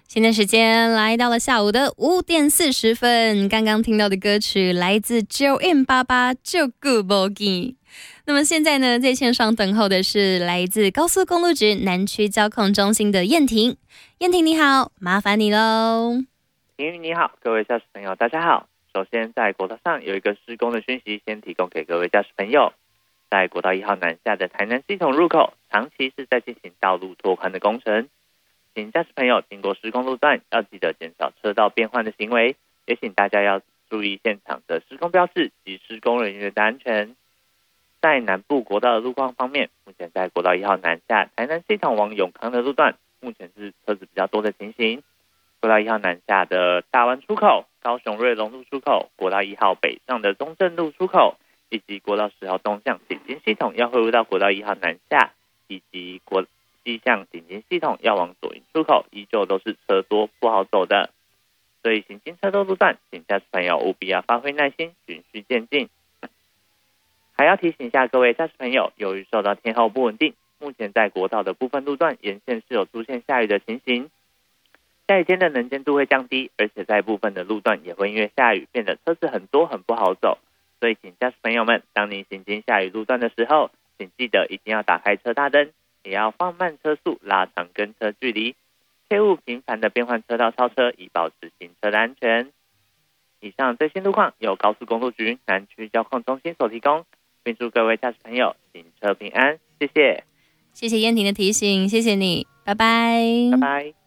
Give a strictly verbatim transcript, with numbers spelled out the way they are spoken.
现在时间来到了下午的五点四十分，刚刚听到的歌曲来自九 M 八八就 Good Bogi。那么现在呢，在线上等候的是来自高速公路局南区交控中心的燕婷。燕婷你好，麻烦你喽。 婷宇你好，各位驾驶朋友大家好。首先在国道上有一个施工的讯息，先提供给各位驾驶朋友。在国道一号南下的台南系统入口，长期是在进行道路拓宽的工程，请驾驶朋友经过施工路段要记得减少车道变换的行为，也请大家要注意现场的施工标志及施工人员的安全。在南部国道的路况方面，目前在国道一号南下台南系统往永康的路段，目前是车子比较多的情形。国道一号南下的大湾出口、高雄瑞隆路出口、国道一号北上的中正路出口，以及国道十号东向顶尖系统要汇入到国道一号南下，以及国西向顶尖系统要往左营出口，依旧都是车多不好走的。所以行经车多路段，请驾驶朋友务必要发挥耐心，循序渐进。还要提醒一下各位驾驶朋友，由于受到天候不稳定，目前在国道的部分路段沿线是有出现下雨的情形。下雨天的能见度会降低，而且在部分的路段也会因为下雨变得车子很多很不好走。所以请驾驶朋友们，当您行经下雨路段的时候，请记得一定要打开车大灯，也要放慢车速，拉长跟车距离，切勿频繁的变换车道超车，以保持行车的安全。以上最新路况由高速公路局南区交控中心所提供，并祝各位驾驶朋友行车平安，谢谢。 谢谢燕婷的提醒，谢谢你，拜拜。 拜拜。